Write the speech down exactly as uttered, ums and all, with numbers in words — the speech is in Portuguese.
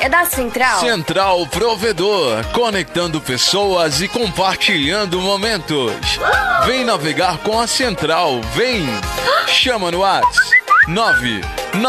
é da Central. Central Provedor, conectando pessoas e compartilhando momentos. Vem navegar com a Central, vem! Chama no WhatsApp nove